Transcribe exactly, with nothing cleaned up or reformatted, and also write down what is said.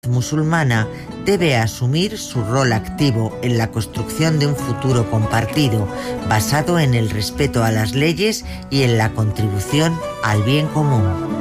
musulmana debe asumir su rol activo en la construcción de un futuro compartido, basado en el respeto a las leyes y en la contribución al bien común.